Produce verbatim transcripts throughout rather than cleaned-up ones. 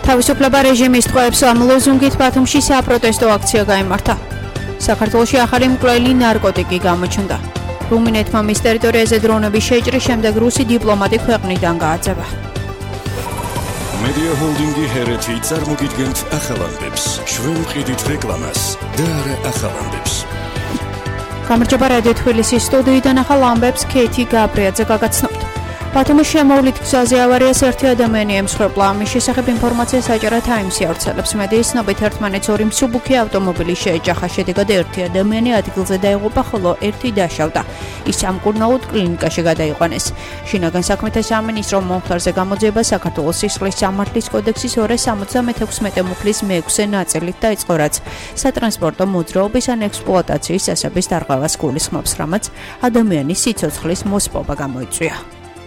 თავისუფლება რეჟიმის ტყვეებს ამ ლოზუნგით ბათუმში საპროტესტო აქცია გაიმართა. საქართველოში ახალი მკვლელი ნარკოტიკი გამოჩნდა. რუმინეთმა მის ტერიტორიაზე დრონების შეჭრის შემდეგ რუსი დიპლომატი ქვეყნიდან გააძევა. Media Holdingi ჰერეთი წარმოგიდგენთ ახალამდებს, ჩვენ ვყიდით რეკლამას და არა ახალამდებს. გამარჯობა რადიო თბილისის სტუდიიდან ახალ ამბებს ქეთი გაბრიაძე გაგაცნობთ. ბათუმის შემოვლით გზაზე ავარიას ერთი ადამიანი ემსხვერპლა. ამის შესახებ ინფორმაცია საჭიროა Times-ი ავრცელებს. მედიის ცნობით ერთმანეთს ორი მსუბუქი ავტომობილი შეეჯახა. შედეგად ერთი ადამიანი ადგილზე დაიღუპა, ხოლო ერთი დაშავდა. ის სამკურნალოდ კლინიკაში გადაიყვანეს. შინაგან საქმეთა სამინისტრო მომხდარზე გამოძიება საქართველოს სისხლის სამართლის კოდექსის ორას სამოცდამეექვსმეტე მუხლის მეექვსე ნაწილით დაიწყო, რაც სატრანსპორტო მოძრაობის ან ექსპლუატაციის წესების დარღვევას გულისხმობს, რამაც ადამიანის სიცოცხლის მოსპობა გამოიწვია.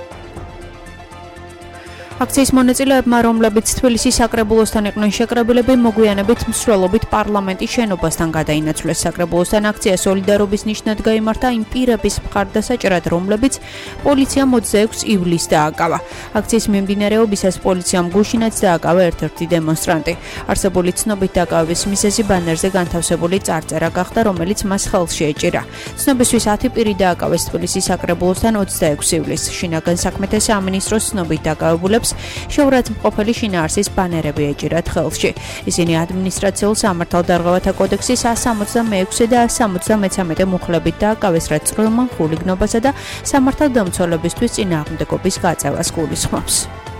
აქციის მონაწილეებმა, რომლებიც თბილისის საკრებულოსთან იყვნენ შეკრებილები, მოგვიანებით მსვლელობით პარლამენტის შენობასთან გადაინაცვლეს. საკრებულოსთან აქცია სოლიდარობის ნიშნად გაიმართა იმ პირების მხარდასაჭრად, რომლებიც პოლიციამ ოცდაექვსი ივლისს დააკავა. აქციის მიმდინარეობისას პოლიციამ გუშინაც დააკავა ერთ-ერთი დემონსტრანტი. არსებული ცნობით დაკავების მიზეზი ბანერზე განთავსებული წარწერა გახდა, რომელიც მას ხელში ეჭირა. ცნობისთვის ათი პირი დააკავეს თბილისის საკრებულოსთან ოცდაექვსი ივლისს. შინაგან საქმეთა სამინისტროს ცნობით დაკავებულებს შეურაცხმყოფელი შინაარსის ბანერები ეჭირათ ხელში. ისინი ადმინისტრაციულ სამართალდარღვევათა კოდექსის სто სამოცდამეექვსე და სто სამოცდამეცამეტე მუხლებით დააკავეს, რაც წყვილმა ხულიგნობასა და სამართალდამცველებისთვის წინააღმდეგობის გაწევას გულისხმობს.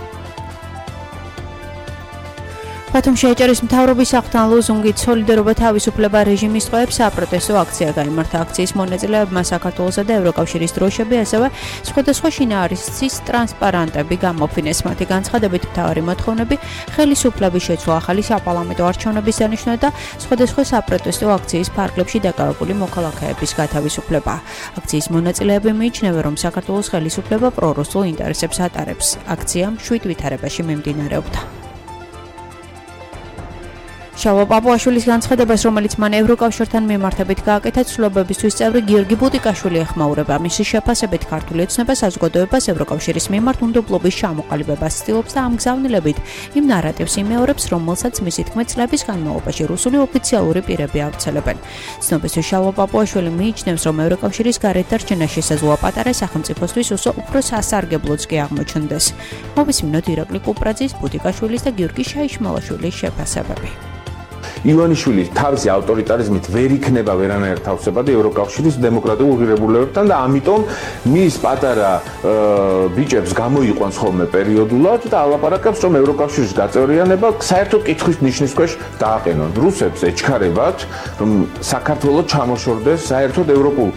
ბათუმში ეჭერის მთავრობის აღთან ლოზუნგით სოლიდარობა თავისუფლება რეჟიმის ტყვეებს საპროტესტო აქცია გაიმართა. აქციის მონაწილეებმა საქართველოსა და ევროკავშირის დროშები, ასევე სხვადასხვა შინაარსის ტრანსპარანტები გამოფინეს. მათი განცხადებით მთავარი მოთხოვნები ხელისუფლების შეცვლა, ახალი საპარლამენტო არჩევნების დანიშვნა და სხვადასხვა საპროტესტო აქციის ფარგლებში დაკავებული მოქალაქეების გათავისუფლება. აქციის მონაწილეები მიიჩნევენ, რომ საქართველოს ხელისუფლება პრორუსულ ინტერესებს ატარებს. აქცია შვიდ ვითარებაში მიმდინარეობდა. შალვა პაპუაშვილის განცხადებას, რომელიც მან ევროკავშირთან მიმართებით გააკეთა, ცვლილებებისთვის წევრი გიორგი ბუტიკაშვილი ეხმაურება. მისი შეფასებით ქართული ოცნება საზოგადოებას ევროკავშირის მიმართ უნდობლობის ჩამოყალიბებას ცდილობს და ამ გზავნილებით იმ ნარატივს იმეორებს, რომელსაც მისი თქმით წლების განმავლობაში რუსული ოფიციალური პირები ავრცელებენ. ცნობისთვის შალვა პაპუაშვილი მიიჩნევს, რომ ევროკავშირის გარეთ დარჩენა შესაძლოა პატარა სახელმწიფოსთვის უსო უფრო სასარგებლოც კი აღმოჩნდეს. მოვისმინოთ ირაკლი კუპრაძის, ბუტიკაშვილის და გიორგი შაიშმალაშვილის შეფასებები. ივანიშვილი თავისი ავტორიტარიზმით ვერ იქნება ვერანაირ თავსებადი ევროკავშირის დემოკრატიულ ღირებულებებთან და ამიტომ მის პატარა ბიჭებს გამოიყვანს ხოლმე პერიოდულად და ალაპარაკებს, რომ ევროკავშირის გაწევრიანება საერთოდ კითხვის ნიშნის ქვეშ დააყენონ. რუსებს ეჩქარებათ, რომ საქართველოს ჩამოშორდეს საერთოდ ევროპულ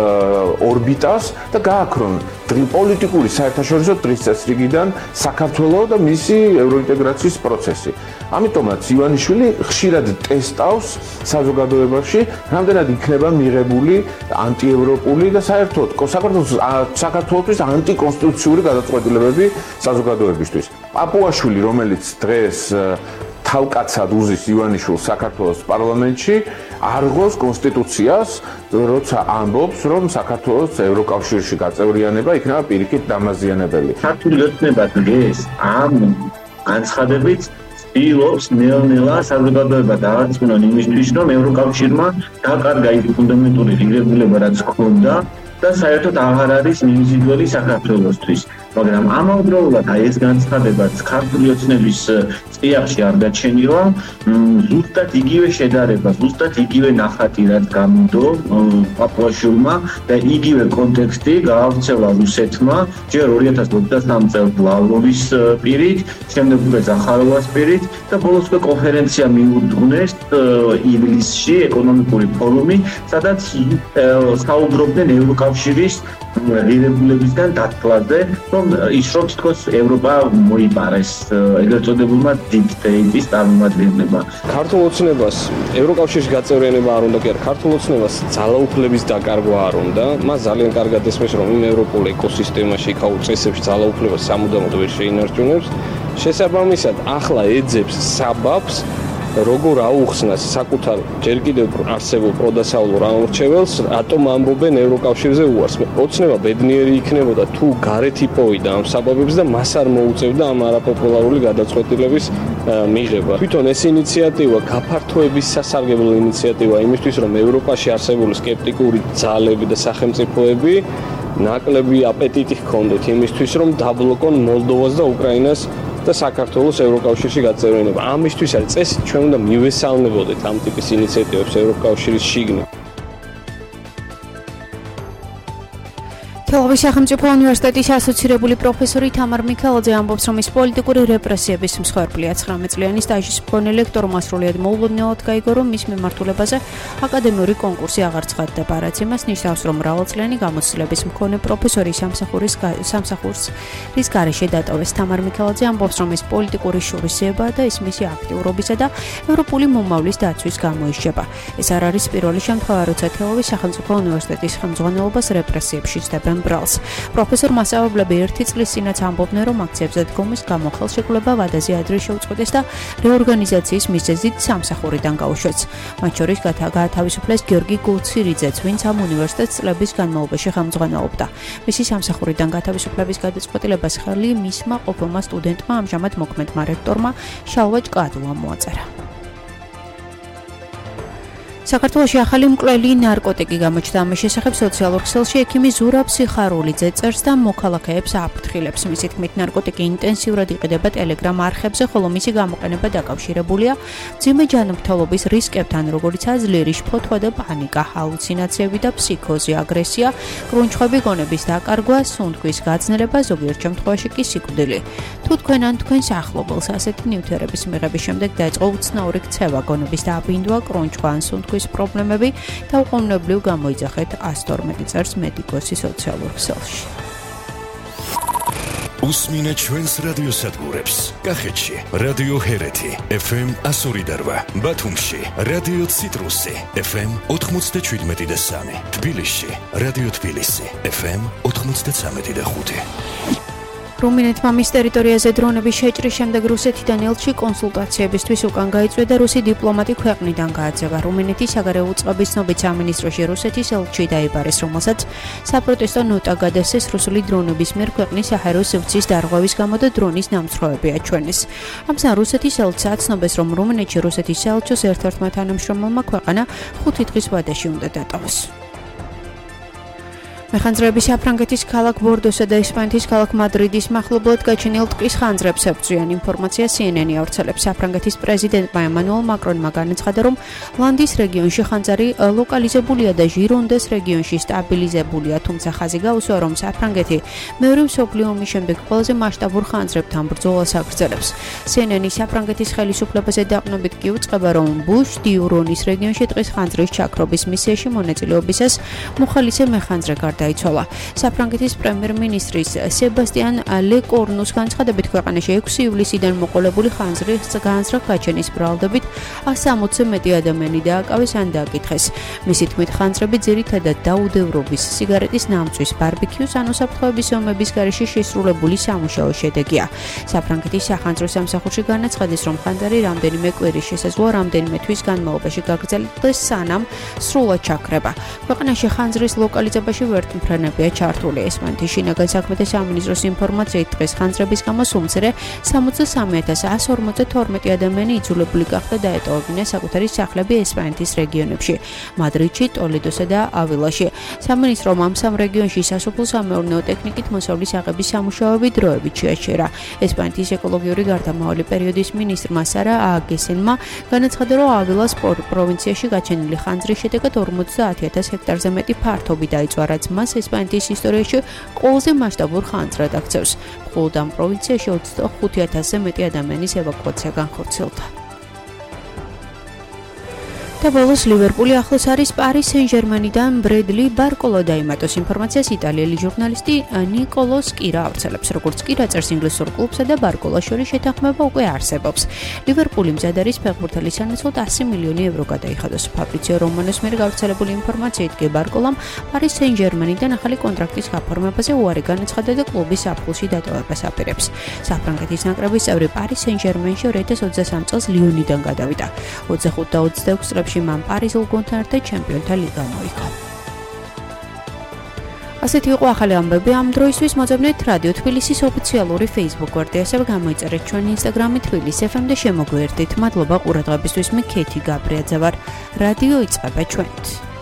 ორბიტას და გააქრონ პოლიტიკური საერთაშორისო დღის წესრიგიდან საქართველოს და მისი ევროინტეგრაციის პროცესი. ამიტომაც ივანიშვილი ხშირად ტესტავს საზოგადოებაში, რამდენად იქნება მიღებული ანტიევროპული და საერთოდ საქართველოს ანტიკონსტიტუციური გადაწყვეტილებები საზოგადოებისთვის. პაპუაშვილი, რომელიც დღეს თავკაცად უზის ივანიშვილს საქართველოს პარლამენტში, არღოს კონსტიტუციას, როცა ამბობს, რომ საქართველოს ევროკავშირში გაწევრიანება იქნება პირიქით დამაზიანებელი. ქართული ოცნება დღეს ამ განცხადებით ილობს ნელ-ნელა საზოგადოება დაარწმუნონ იმისთვის, რომ ევროკავშირმა დაკარგა ის ფუნდამენტური ღირებულება, რაც ჰქონდა და საერთოდ აღარ არის მიმზიდველი საქართველოსთვის. მაგრამ ამავდროულად აი ეს განცხადებაც ქართული ოცნების წიაღში არ გაჩენილა, ზუსტად იგივე შედარება, ზუსტად იგივე ნახატი, რაც გამოდო პაპუაშვილმა და იგივე კონტექსტი გაავრცელა რუსეთმა, ჯერ ორი ათას ოცდასამი წელს ლავროვის პირით, შემდეგ უკვე ზახაროვას პირით და ბოლოს უკვე კონფერენცია მიუძღვნეს ივლისში ეკონომიკური ფორუმი, სადაც საუბრობდნენ ევროკავშირის ღირებულებისგან დათვლაზე, რომ ის რომ თქოს ევროპა მოიპარეს ეგრეთ წოდებულმა deep state-ის წარმომადგენლებმა. ქართულ ოცნებას ევროკავშირის გაწევრიანება არ უნდა, კი არა, ქართულ ოცნებას ძალაუფლების დაკარგვა არ უნდა. მას ძალიან კარგად ესმის, რომ იმ ევროპულ ეკოსისტემაში, იქაურ წესებში ძალაუფლებას სამუდამოდ ვერ შეინარჩუნებს. შესაბამისად, ახლა ეძებს საბაბს როგორ აუხსნას საკუთარ ჯერ კიდევ არსებულ პროდასავლურ ამორჩეველს, რატომ ამბობენ ევროკავშირზე უარს. ოცნება ბედნიერი იქნებოდა თუ გარეთ იპოვიდა ამ საბაბებს და მას არ მოუწევდა ამ არაპოპულარული გადაწყვეტილების მიღება. თვითონ ეს ინიციატივა გაფართოების სასარგებლო ინიციატივა იმისთვის, რომ ევროპაში არსებული სკეპტიკური ძალები და სახელმწიფოები ნაკლები აპეტიტი ჰქონდეთ იმისთვის, რომ დაბლოკონ მოლდოვას და უკრაინას და საქართველოს ევროკავშირში გაწევრიანება. ამისთვის არის წესი, ჩვენ უნდა მივესალმებოდეთ ამ ტიპის ინიციატივებს ევროკავშირის შიგნით. თელავის სახელმწიფო უნივერსიტეტის ასოცირებული პროფესორი თამარ მიქელაძე ამბობს, რომ ის პოლიტიკური რეპრესიების მსხვერპლია. ცხრამეტ წლიანი სტაჟის მქონე ლექტორმა სრულიად მოულოდნელად გაიგო, რომ მის მიმართულებაზე აკადემიური კონკურსი აღარ ცხადდება, რაც იმას ნიშნავს, რომ მრავალწლიანი გამოცდილების მქონე პროფესორი სამსახურის სამსახურს რის გარეშე დატოვეს. თამარ მიქელაძე ამბობს, რომ ეს პოლიტიკური შურისძიებაა და ის მისი აქტიურობისა და ევროპული მომავლის დაცვის გამოიშება. ეს არ არის პირველი შემთხვევა, როცა თელავის სახელმწიფო უნივერსიტეტის ხელმძღვანელობას რეპრესიებში სდებენ ბრალს. პროფესორ მასწავლებლები ერთი წლის წინაც ამბობდნენ, რომ აქციებზე დგომის გამო ხელშეკრულება ვადაზე ადრე შეუწყვეტეს და რეორგანიზაციის მიზეზით სამსახურიდან გაუშვეს. მათ შორის გაათავისუფლეს გიორგი გულცირიძეც, ვინც ამ უნივერსიტეტს წლების განმავლობაში ხელმძღვანელობდა. მისი სამსახურიდან გათავისუფლების გადაწყვეტილებას ხელი მისმა ყოფილმა სტუდენტმა, ამჟამად მოქმედმა რექტორმა შალვა ჭკაატულამ მოაწერა. საქართველოში ახალი მკვლელი ნარკოტიკი გამოჩნდა. ამის შესახებ სოციალურ ქსელში ექიმი ზურაბ სიხარულიძე წერს და მოქალაქეებს აფრთხილებს. მისი თქმით, ნარკოტიკი ინტენსიურად იყიდება ტელეგრამ არხებზე, ხოლო მისი გამოყენება დაკავშირებულია მძიმე ჯანმრთელობის რისკებთან, როგორიცაა ძლიერი შფოთვა და პანიკა, ჰალუცინაციები და ფსიქოზი, აგრესია, კრუნჩხვები, გონების დაკარგვა, სუნთქვის გაძნელება, ზოგიერთ შემთხვევაში კი სიკვდილი. თუ თქვენ ან თქვენს ახლობელს ასეთი ნივთიერების მიღების შემდეგ დაიწყო უცნაური ქცევა, გონების დააბინდვა, კრუნჩხვა ან სუნთქვის პრობლემები, დაუყოვნებლივ გამოიძახეთ ას თორმეტი წერს მედიკოსი სოციალურ ქსელში. უსმინეთ ჩვენს რადიოსადგურებს. კახეთში რადიო ჰერეთი ეფ ემ εκατო ორი და რვა, ბათუმში რადიო ციტრუსი ეფ ემ ოთხმოცდაშვიდმეტი და სამი, თბილისში რადიო თბილისი ეფ ემ ოთხმოცდაცამეტი და ხუთი. რუმინეთმა მის ტერიტორიაზე დრონების შეჭრის შემდეგ რუსეთიდან ელჩი კონსულტაციებისთვის უკან გაიწვია, რუსი დიპლომატი ქვეყნიდან გააძევა. რუმინეთის საგარეო უწყების ცნობით სამინისტროში რუსეთის ელჩი დაიბარეს, რომელსაც საპროტესტო ნოტა გადასცეს რუსული დრონების მიერ ქვეყნის საჰაერო სივრცის დარღვევის გამო და დრონის ნამსხვრევები აჩვენეს. ამასთან რუსეთის ელჩს აცნობს, რომ რუმინეთში რუსეთის საელჩოს ერთ-ერთმა თანამშრომელმა ქვეყანა ხუთი დღის ვადაში უნდა დატოვოს. მეხანძრეები საფრანგეთის ქალაქ ბორდოსა და ესპანეთის ქალაქ მადრიდის მახლობლად გაჩენილ ტყის ხანძრებს ებრძვიან. ინფორმაცია სი ენ ენი ავრცელებს. საფრანგეთის პრეზიდენტმა ემანუელ მაკრონმა განაცხადა, რომ ლანდის რეგიონში ხანძარი ლოკალიზებულია და ჟირონდეს რეგიონში სტაბილიზებულია, თუმცა ხაზი გაუსვა, რომ საფრანგეთი მეორე მსოფლიო ომის შემდეგ ყველაზე მასშტაბურ ხანძრებთან ბრძოლას აგრძელებს. სი ენ ენი საფრანგეთის ხელისუფლებაზე დაყრდნობით კი უწყება, რომ ბუშ დიურონის რეგიონში ტყის ხანძრის ჩაქრობის მისიაში მონაწილეობისას მოხალისე მეხანძრე გარდა დაიცვალა. საფრანგეთის პრემიერ-მინისტრის სებასტიან ლეკორნუს განცხადებით, ქვეყანაში ექვსი ივლისიდან მოყოლებული ხანძრის განზრახ გაჩენის ბრალდებით ას ოცზე მეტი ადამიანი დააკავეს ან დააკითხეს. მისი თქმით, ხანძრები ძირითადად დაუდევრობის, სიგარეტის ნამწვის, ბარბეკიუს ან უსაფრთხოების ომების გარეშე შესრულებული სამუშაო შედეგია. საფრანგეთის სახანძრო სამსახურში განაცხადეს, რომ ხანძარი რამდენიმე კვირის შესაძლოა რამდენიმე თვის განმავლობაში გაგრძელდეს, სანამ სრულად ჩაქრება. ქვეყანაში ხანძრის ლოკალიზებაში ვერტმფრენებია ჩართული. ესპანეთის შინაგან საქმეთა სამინისტროს ინფორმაციით, დღეს ხანძრების გამო სულ მცირე სამოცდასამი ათას ას ორმოცდათორმეტი ადამიანი იძულებული გახდა დაეტოვებინა საკუთარი სახლები ესპანეთის რეგიონებში, მადრიდში, ტოლედოსა და ავილაში. სამინისტრომ ამ სამ რეგიონში სასოფლო-სამეურნეო ტექნიკით მოსავლის აღების სამუშაოები დროებით შეაჩერა. ესპანეთის ეკოლოგიური გარდამავალი პერიოდის მინისტრმა სარა ააგესენმა განაცხადა, რომ ავილას პროვინციაში გაჩენილი ხანძრის შედეგად ორმოცდაათი ათას ჰექტარზე მეტი ფართობი დაიწვა, რაც მას ესპანეთის ისტორიაში ყველაზე მასშტაბურ ხანძრად აქცევს. მხოლოდ ამ პროვინციაში ოცდახუთი ათასზე მეტი ადამიანის ევაკუაცია განხორციელდა. და ბოლოს ლივერპული ახლოს არის პარის სენ-ჟერმენიდან ბრედლი ბარკოლო დაიმატოს. ინფორმაციას იტალიელი ჟურნალისტი ნიკოლო სკირა ავრცელებს. როგორც სკირა წერს, ინგლისურ კლუბსა და ბარკოლას შორის შეთანხმება უკვე არსებობს. ლივერპული მზად არის ფეხბურთელის სანაცვლოდ ასი მილიონი ევრო გადაიხადოს. ფაბრიციო რომანოს მიერ გავრცელებული ინფორმაციით კი ბარკოლამ პარის სენ-ჟერმენიდან ახალი კონტრაქტის გაფორმებაზე უარი განაცხადა და კლუბის საფულში დატოვებას აპირებს. საფრანგეთის ნაკრების წევრი პარის სენ-ჟერმენში ორი ათას ოცდასამ წელს ლიონიდან გადავიდა. ოცდახუთ და ოცდაექვსი წლებში მან პარიზულ გუნდთან ერთად ჩემპიონთა ლიგა მოიგო. ასეთი იყო ახალი ამბები ამ დროისთვის. მოძებნეთ რადიო თბილისის ოფიციალური Facebook გვერდი, ასევე გამოიწერეთ ჩვენი Instagram-ი თბილისი ეფ ემ და შემოგვიერთდით. მადლობა ყურადღებისთვის. მე ქეთი გაბრიაძე ვარ. რადიო იწყება ჩვენით.